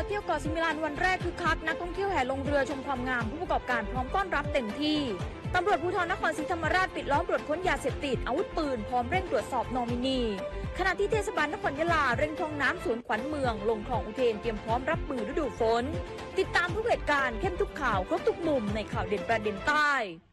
เที่ยวเกาะซิมิลันวันแรกคึกคักนักท่องเที่ยวแห่ลงเรือชมความงามผู้ประกอบการพร้อมต้อนรับเต็มที่ตำรวจภูธรนครศรีธรรมราชปิดล้อมตรวจค้นยาเสพติดอาวุธปืนพร้อมเร่งตรวจสอบนอมินีขณะที่เทศบาลนครยะลาเร่งพร่องน้ำสวนขวัญเมืองลงคลองอุเทนเตรียมพร้อมรับมือฤดูฝนติดตามทุกเหตุการณ์เข้มทุกข่าวครบทุกมุมในข่าวเด่นประเด็นใต้